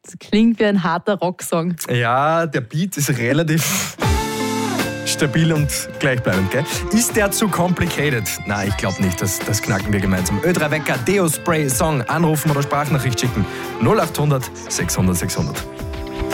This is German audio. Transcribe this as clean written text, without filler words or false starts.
klingt wie ein harter Rocksong. Ja, der Beat ist relativ stabil und gleichbleibend, gell? Ist der zu complicated? Nein, ich glaube nicht. Das knacken wir gemeinsam. Ö3 Wecker, Deo Spray Song. Anrufen oder Sprachnachricht schicken. 0800 600 600.